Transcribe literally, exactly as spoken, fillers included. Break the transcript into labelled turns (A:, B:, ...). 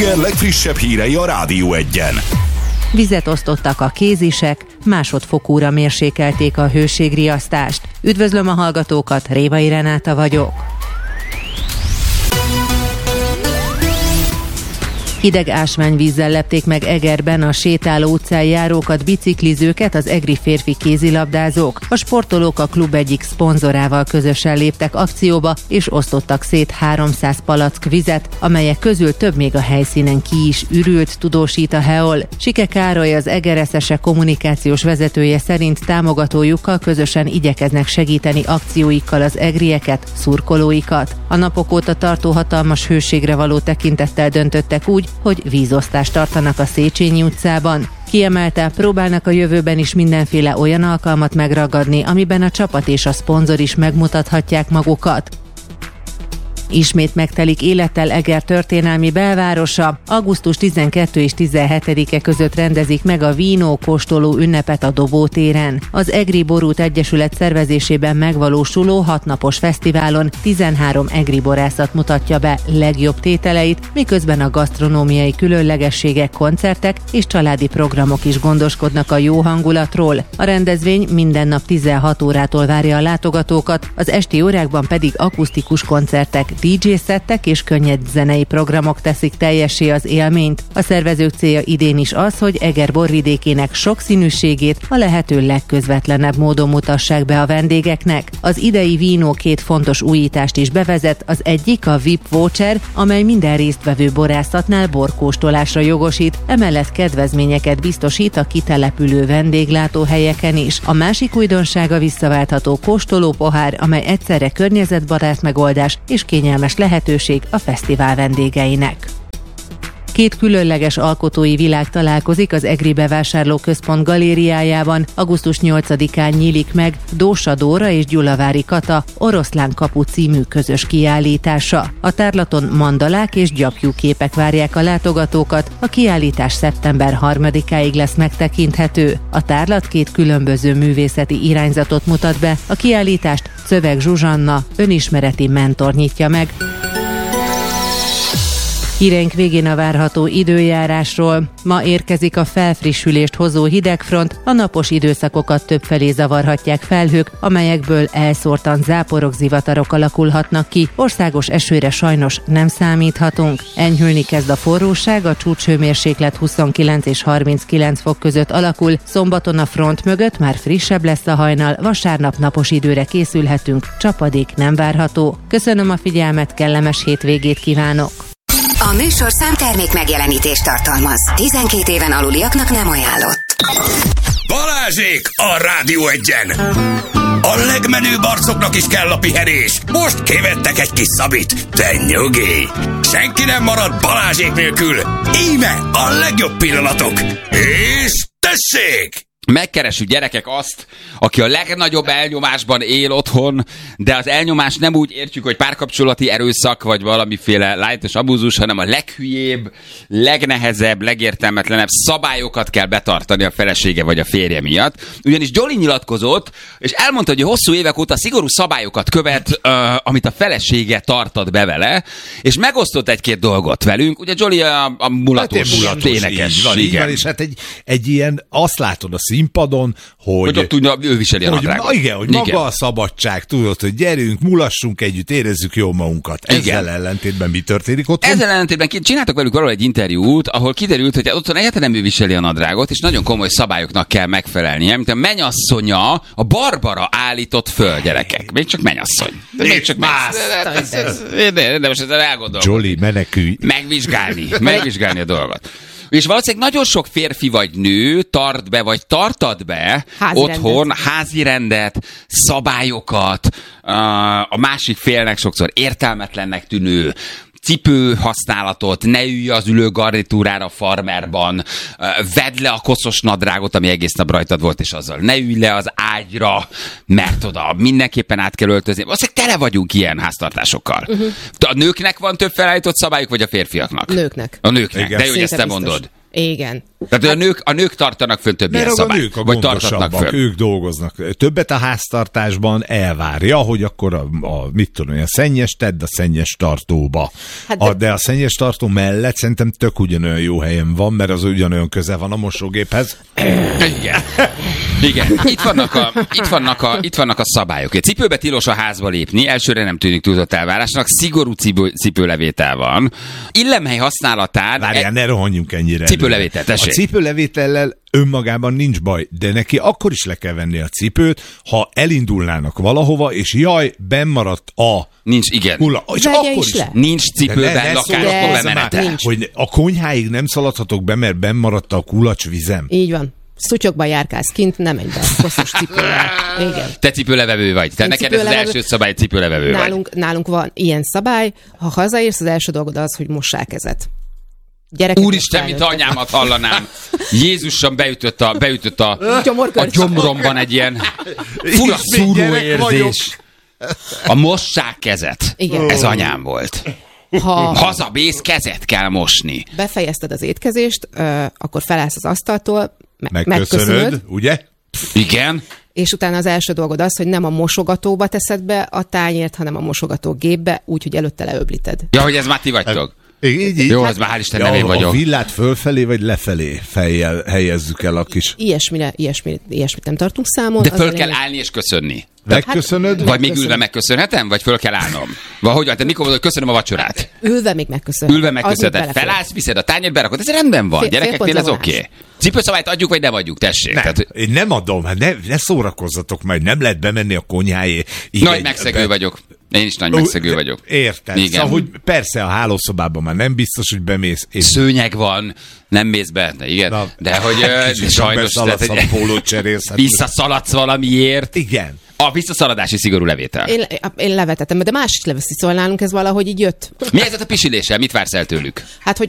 A: Eger legfrissebb hírei a Rádió Egyen.
B: Vizet osztottak a kézisek, másodfokúra mérsékelték a hőségriasztást. Üdvözlöm a hallgatókat, Révai Renáta vagyok. Hideg ásványvízzel lepték meg Egerben a sétáló utcán járókat, biciklizőket az egri férfi kézilabdázók. A sportolók a klub egyik szponzorával közösen léptek akcióba, és osztottak szét háromszáz palack vizet, amelyek közül több még a helyszínen ki is ürült, tudósít a Heol. Sike Károly, az Eger es es e kommunikációs vezetője szerint támogatójukkal közösen igyekeznek segíteni akcióikkal az egrieket, szurkolóikat. A napok óta tartó hatalmas hőségre való tekintettel döntöttek úgy, hogy vízosztást tartanak a Széchenyi utcában. Kiemelte, próbálnak a jövőben is mindenféle olyan alkalmat megragadni, amiben a csapat és a szponzor is megmutathatják magukat. Ismét megtelik élettel Eger történelmi belvárosa. augusztus tizenkettedike és tizenhetedike között rendezik meg a vínó kóstoló ünnepet a Dobótéren. Az Egri Borút Egyesület szervezésében megvalósuló hatnapos fesztiválon tizenhárom egri borászat mutatja be legjobb tételeit, miközben a gasztronómiai különlegességek, koncertek és családi programok is gondoskodnak a jó hangulatról. A rendezvény minden nap tizenhat órától várja a látogatókat, az esti órákban pedig akusztikus koncertek, dé dzsé szettek és könnyed zenei programok teszik teljessé az élményt. A szervezők célja idén is az, hogy Eger borvidékének sokszínűségét a lehető legközvetlenebb módon mutassák be a vendégeknek. Az idei vínó két fontos újítást is bevezet, az egyik a vé i pé voucher, amely minden résztvevő borászatnál borkóstolásra jogosít, emellett kedvezményeket biztosít a kitelepülő vendéglátóhelyeken is. A másik újdonság a visszaváltható kóstolópohár, amely egyszerre környezetbarát megoldás és kényelmes lehetőség a fesztivál vendégeinek. Két különleges alkotói világ találkozik az Egri Bevásárlóközpont galériájában. augusztus nyolcadikán nyílik meg Dósa Dóra és Gyulavári Kata Oroszlán kapu című közös kiállítása. A tárlaton mandalák és gyapjú képek várják a látogatókat, a kiállítás szeptember harmadikáig lesz megtekinthető. A tárlat két különböző művészeti irányzatot mutat be, a kiállítást Szöveg Zsuzsanna, önismereti mentor nyitja meg. Híreink végén a várható időjárásról. Ma érkezik a felfrissülést hozó hidegfront, a napos időszakokat többfelé zavarhatják felhők, amelyekből elszórtan záporok, zivatarok alakulhatnak ki. Országos esőre sajnos nem számíthatunk. Enyhülni kezd a forróság, a csúcshőmérséklet huszonkilenc és harminckilenc fok között alakul, szombaton a front mögött már frissebb lesz a hajnal, vasárnap napos időre készülhetünk, csapadék nem várható. Köszönöm a figyelmet, kellemes hétvégét kívánok!
C: A műsor számtermék megjelenítést tartalmaz. tizenkét éven aluliaknak nem ajánlott.
A: Balázsék a Rádió Egyen! A legmenőbb arcoknak is kell a pihenés. Most kivettek egy kis szabit. Te nyugi! Senki nem marad Balázsék nélkül. Íme a legjobb pillanatok. És tessék!
D: Megkeressük, gyerekek, azt, aki a legnagyobb elnyomásban él otthon, de az elnyomás nem úgy értjük, hogy párkapcsolati erőszak, vagy valamiféle lájtos abúzus, hanem a leghülyébb, legnehezebb, legértelmetlenebb szabályokat kell betartani a felesége vagy a férje miatt. Ugyanis Jolly nyilatkozott, és elmondta, hogy hosszú évek óta szigorú szabályokat követ, uh, amit a felesége tartat be vele, és megosztott egy-két dolgot velünk. Ugye Jolly a, a mulatos, hát mulatos énekes.
E: Így van, így van, és hát egy, egy ilyen, azt látod a színpadon, hogy...
D: Hogy ott úgy, ő viseli a nadrágot.
E: Hogy, igen, hogy igen. Maga a szabadság, tudod, hogy gyerünk, mulassunk együtt, érezzük jól magunkat. Ezzel igen. ellentétben mi történik ott?
D: Ezzel ellentétben csináltak velük valahol egy interjút, ahol kiderült, hogy otthon egyáltalán nem ő viseli a nadrágot, és nagyon komoly szabályoknak kell megfelelnie, mint a mennyasszonya, a Barbara állított föl, gyerekek. Még csak mennyasszony. Még csak más. De most ezzel elgondolkodom.
E: Jolly, menekülj.
D: Megvizsgálni, megvizsgálni a dolgot. És valószínűleg nagyon sok férfi vagy nő tart be, vagy tartat be házi otthon rendet. házi rendet, szabályokat, a másik félnek sokszor értelmetlennek tűnő cipő használatot, ne ülj az ülő garnitúrára farmerban, vedd le a koszos nadrágot, ami egész nap rajtad volt, és azzal ne ülj le az ágyra, mert oda mindenképpen át kell öltözni. Valószínűleg tele vagyunk ilyen háztartásokkal. Uh-huh. A nőknek van több felállított szabályok, vagy a férfiaknak?
F: Nőknek.
D: A nőknek.
E: Igen.
D: De jó, hogy ezt te
F: biztos.
D: mondod.
F: Igen.
D: Tehát hát, a, nők, a nők tartanak fönn több ilyen szabályt.
E: A nők a
D: vagy tartatnak fönn.
E: Ők dolgoznak. Többet a háztartásban elvárja, hogy akkor a, a mit tudom, a szennyes tedd a szennyes tartóba. Hát de... A, de a szennyes tartó mellett szerintem tök ugyanolyan jó helyen van, mert az ugyanolyan közel van a mosógéphez.
D: Igen. Igen. Itt vannak a, itt vannak a, itt vannak a szabályok. Egy cipőbe tilos a házba lépni, elsőre nem tűnik túlzott elvárásnak, szigorú cipő, cipőlevétel van. Illemhely használatán...
E: Várjál, e... ne rohanjunk ennyire.
D: Cipőlevétel, tessék.
E: A cipőlevétellel önmagában nincs baj, de neki akkor is le kell venni a cipőt, ha elindulnának valahova, és jaj, bennmaradt a...
D: Nincs, igen.
E: Hula, és akkor is.
F: Le.
D: Nincs cipőben lakásokba bemenetel.
E: Hogy a konyháig nem szaladhatok be, mert bennmaradt a kulacsvizem.
F: Így van. Szutyokban járkálsz kint, nem menj be hosszús cipővel. Igen.
D: Te cipőlevevő vagy. Te neked ez az első szabály, cipőlevevő
F: nálunk,
D: vagy.
F: Nálunk van ilyen szabály, ha hazaérsz, az első dolgod az, hogy mossál kezet.
D: Úristen, mint anyámat hallanám. Jézusom beütött a, beütött a, a gyomromban egy ilyen fura szúró érzés. A mossák kezet. Igen. Ez anyám volt. Ha hazabész, kezet kell mosni.
F: Befejezted az étkezést, akkor felállsz az asztaltól, me-
E: megköszönöd, megköszönöd, ugye?
D: Igen.
F: És utána az első dolgod az, hogy nem a mosogatóba teszed be a tányért, hanem a mosogatógépbe, úgyhogy előtte leöblíted.
D: Ja, hogy ez már ti vagytok.
E: Így, így.
D: Jó, ez már hál' Isten ja, nem én vagyok.
E: A villát fölfelé vagy lefelé fejjel helyezzük el a kis...
F: Ilyesmire, ilyesmit, ilyesmit nem tartunk számon.
D: De föl kell állni és köszönni.
E: Megköszönöd?
D: Hát, vagy még ülve megköszönhetem? Vagy föl kell állnom? Vagy hogy, te mikor mondod, hogy köszönöm a vacsorát?
F: Ülve még megköszönhetem.
D: Ülve megköszönhetem. Felállsz, viszed a tányért, berakod. Ez rendben van. Fél, gyerekeknél ez oké. Okay. Cipőszabályt adjuk, vagy nem adjuk? Tessék.
E: Nem,
D: tehát,
E: én nem adom, hát ne, ne szórakozzatok meg, nem lehet bemenni a konyhájé.
D: Nagy egy, megszegő be... vagyok. Én is nagy megszegő vagyok.
E: Érted. Igen. Szóval, hogy persze a hálószobában már nem biztos, hogy bemész. Én...
D: Szőnyeg van, nem mész be, de igen. Na, de hogy de sajnos... Visszaszaladsz valamiért.
E: Igen.
D: A visszaszaladási szigorú levétel.
F: Én, én levetettem, de más is leveszi, szóval nálunk ez valahogy így jött.
D: Mi ez a pisiléssel? Mit vársz el tőlük?
F: Hát, hogy